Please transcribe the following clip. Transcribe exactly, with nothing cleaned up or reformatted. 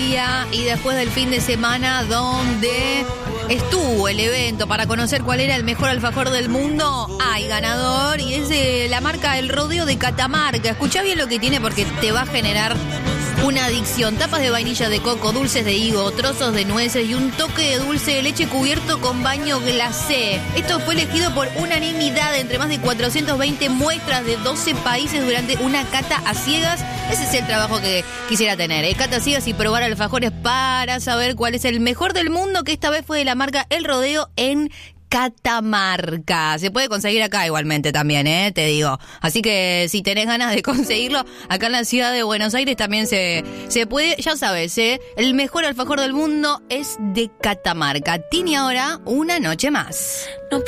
día y después del fin de semana donde estuvo el evento para conocer cuál era el mejor alfajor del mundo, hay ganador y es de la marca El Rodeo de Catamarca. Escuchá bien lo que tiene porque te va a generar una adicción. Tapas de vainilla de coco, dulces de higo, trozos de nueces y un toque de dulce de leche cubierto con baño glacé. Esto fue elegido por unanimidad entre más de cuatrocientas veinte muestras de doce países durante una cata a ciegas. Ese es el trabajo que quisiera tener, ¿eh? Cata a ciegas y probar alfajores para saber cuál es el mejor del mundo, que esta vez fue de la marca El Rodeo en Catamarca. Se puede conseguir acá igualmente también, eh, te digo. Así que si tenés ganas de conseguirlo, acá en la ciudad de Buenos Aires también se, se puede. Ya sabes, eh, el mejor alfajor del mundo es de Catamarca. Tiene ahora Una Noche Más. No